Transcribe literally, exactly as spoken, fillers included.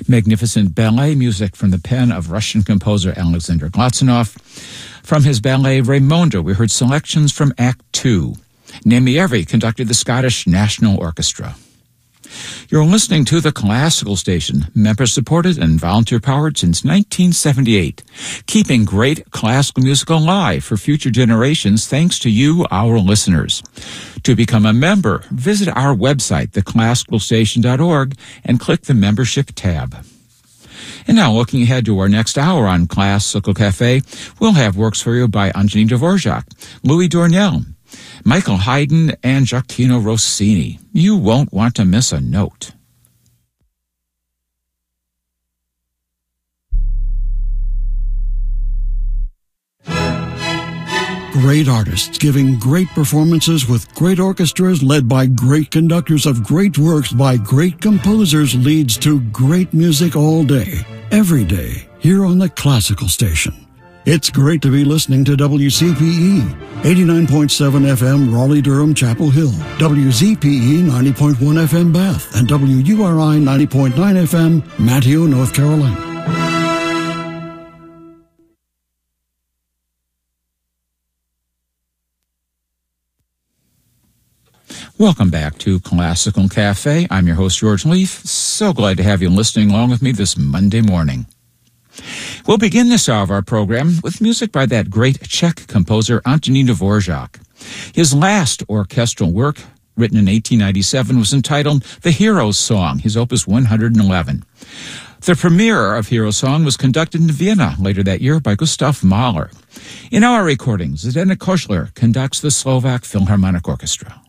Magnificent ballet music from the pen of Russian composer Alexander Glazunov. From his ballet Raymonda, we heard selections from Act Two. Namieri conducted the Scottish National Orchestra. You're listening to the Classical Station, member-supported and volunteer-powered since nineteen seventy-eight, keeping great classical music alive for future generations thanks to you, our listeners. To become a member, visit our website, the classical station dot org, and click the Membership tab. And now, looking ahead to our next hour on Classical Cafe, we'll have works for you by Antonin Dvorak, Louis Dornell, Michael Haydn, and Gioacchino Rossini. You won't want to miss a note. Great artists giving great performances with great orchestras led by great conductors of great works by great composers leads to great music all day, every day, here on the Classical Station. It's great to be listening to W C P E, eighty-nine point seven F M Raleigh-Durham Chapel Hill, W Z P E ninety point one F M Bath, and W U R I ninety point nine F M Manteo, North Carolina. Welcome back to Classical Cafe. I'm your host, George Leaf. So glad to have you listening along with me this Monday morning. We'll begin this hour of our program with music by that great Czech composer Antonin Dvorak. His last orchestral work, written in eighteen ninety-seven, was entitled The Hero's Song, his opus one hundred eleven. The premiere of Hero's Song was conducted in Vienna later that year by Gustav Mahler. In our recordings, Zdeněk Košler conducts the Slovak Philharmonic Orchestra.